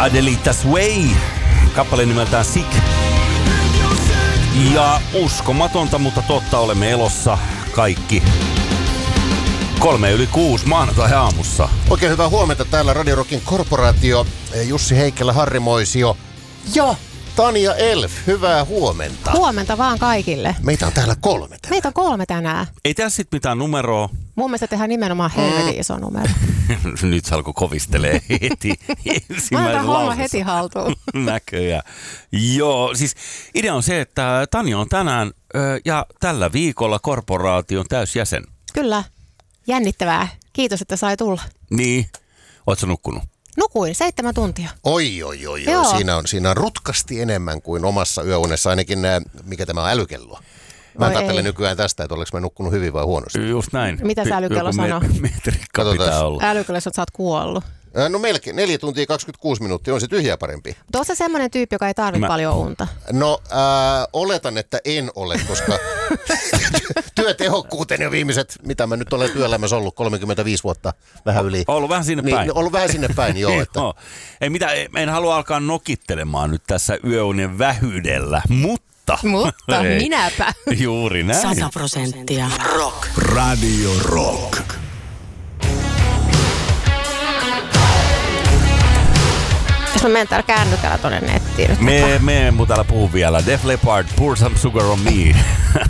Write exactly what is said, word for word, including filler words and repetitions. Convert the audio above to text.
Adelita Sway, kappale nimeltään Sick. Ja uskomatonta, mutta totta, olemme elossa kaikki. Kolme yli kuusi maanantai-aamussa. Oikein hyvää huomenta, täällä Radio Rockin korporaatio, Jussi Heikkilä, Harri Moisio ja Tanja Elf. Hyvää huomenta. Huomenta vaan kaikille. Meitä on täällä kolme tänään. Meitä on kolme tänään. Ei tässä sit mitään numeroa. Mun mielestä tehdään nimenomaan helvetin iso numero. Nyt se alkoi kovistelee heti. Mä otan homma heti haltuun. Näköjään. Joo, siis idea on se, että Tanja on tänään ö, ja tällä viikolla korporaation täysjäsen. Kyllä. Jännittävää. Kiitos, että sai tulla. Niin. Ootko nukkunut? Nukuin seitsemän tuntia. Oi, oi, oi, Joo. oi. Siinä on, siinä on rutkasti enemmän kuin omassa yöunessa, ainakin nää, mikä tämä on, älykello. Mä ajattelen nykyään tästä, että oliko mä nukkunut hyvin vai huonosti. Just näin. Mitä se älykello sanoo? Me- metrikka pitää olla. Älykellossa sä oot kuollut. No melkein, neljä tuntia kaksikymmentäkuusi minuuttia, on se tyhjää parempi. Mutta oot sä semmonen tyyppi, joka ei tarvitse Mä- paljon unta? No, äh, oletan, että en ole, koska työtehokkuuteni on viimeiset, mitä mä nyt olen työelämässä ollut, kolmekymmentäviisi vuotta, vähän yli. Ollut vähän sinne päin. Niin, ollut vähän sinne päin, joo. Että. Joo. Ei mitä, en halua alkaa nokittelemaan nyt tässä yöunien vähyydellä, mutta... Mutta Ei. minäpä. Juuri näin. Sata prosenttia rock. Radio Rock. Jos mä menen täällä kännykällä tonne nettiin nyt. Me, me en mun täällä puhu vielä. Def Leppard, Pour Some Sugar on Me.